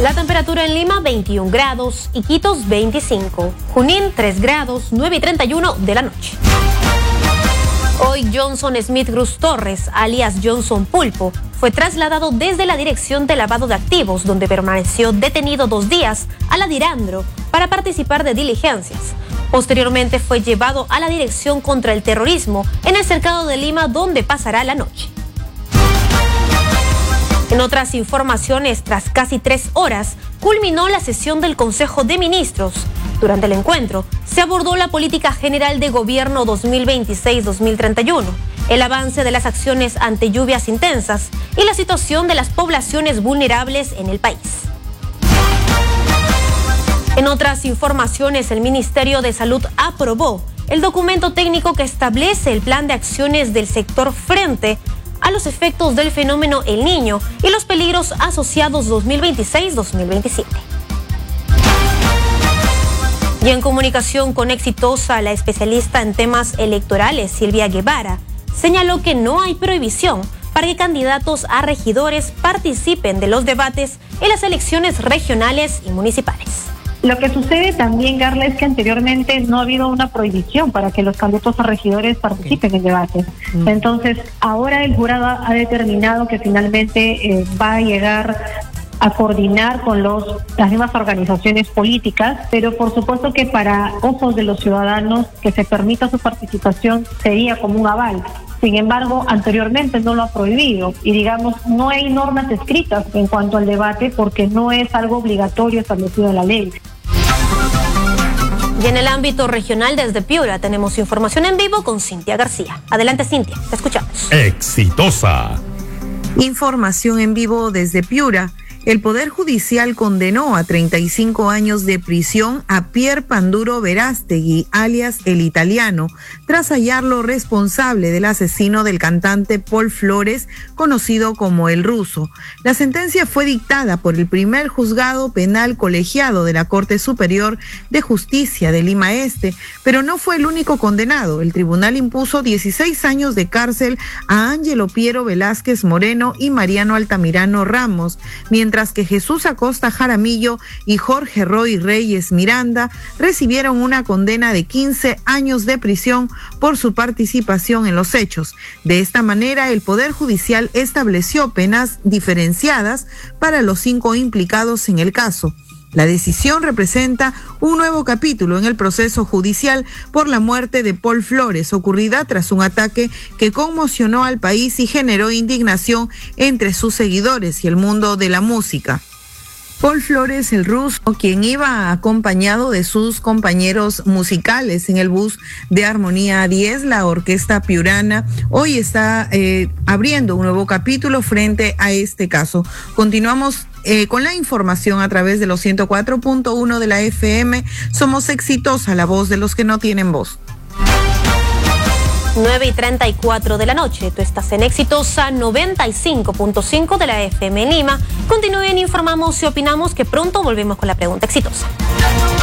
La temperatura en Lima 21 grados, Iquitos 25, Junín 3 grados, 9:31 de la noche. Hoy Johnson Smith Cruz Torres, alias Johnson Pulpo, fue trasladado desde la Dirección de Lavado de Activos, donde permaneció detenido 2 días, a la Dirandro para participar de diligencias. Posteriormente fue llevado a la Dirección contra el Terrorismo en el Cercado de Lima, donde pasará la noche. En otras informaciones, tras casi 3 horas, culminó la sesión del Consejo de Ministros. Durante el encuentro, se abordó la política general de gobierno 2026-2031, el avance de las acciones ante lluvias intensas y la situación de las poblaciones vulnerables en el país. En otras informaciones, el Ministerio de Salud aprobó el documento técnico que establece el plan de acciones del sector frente a los efectos del fenómeno El Niño y los peligros asociados 2026-2027. Y en comunicación con Exitosa, la especialista en temas electorales, Silvia Guevara, señaló que no hay prohibición para que candidatos a regidores participen de los debates en las elecciones regionales y municipales. Lo que sucede también, Carla, es que anteriormente no ha habido una prohibición para que los candidatos a regidores participen en debates. Entonces, ahora el jurado ha determinado que finalmente va a llegar a coordinar con las mismas organizaciones políticas, pero por supuesto que para ojos de los ciudadanos que se permita su participación sería como un aval. Sin embargo, anteriormente no lo ha prohibido y digamos no hay normas escritas en cuanto al debate porque no es algo obligatorio establecido en la ley. Y en el ámbito regional, desde Piura tenemos información en vivo con Cintia García. Adelante, Cintia, te escuchamos. Exitosa. Información en vivo desde Piura. El Poder Judicial condenó a 35 años de prisión a Pier Panduro Verástegui, alias El Italiano, tras hallarlo responsable del asesino del cantante Paul Flores, conocido como El Ruso. La sentencia fue dictada por el primer juzgado penal colegiado de la Corte Superior de Justicia de Lima Este, pero no fue el único condenado. El tribunal impuso 16 años de cárcel a Ángelo Piero Velázquez Moreno y Mariano Altamirano Ramos, mientras que Jesús Acosta Jaramillo y Jorge Roy Reyes Miranda recibieron una condena de 15 años de prisión por su participación en los hechos. De esta manera, el Poder Judicial estableció penas diferenciadas para los 5 implicados en el caso. La decisión representa un nuevo capítulo en el proceso judicial por la muerte de Paul Flores, ocurrida tras un ataque que conmocionó al país y generó indignación entre sus seguidores y el mundo de la música. Paul Flores, el Ruso, quien iba acompañado de sus compañeros musicales en el bus de Armonía 10, la orquesta piurana, hoy está abriendo un nuevo capítulo frente a este caso. Continuamos con la información a través de los 104.1 de la FM. Somos Exitosa, la voz de los que no tienen voz. 9:34 de la noche. Tú estás en Exitosa 95.5 de la FM en Lima. Continúen, informamos y opinamos que pronto volvemos con la pregunta exitosa.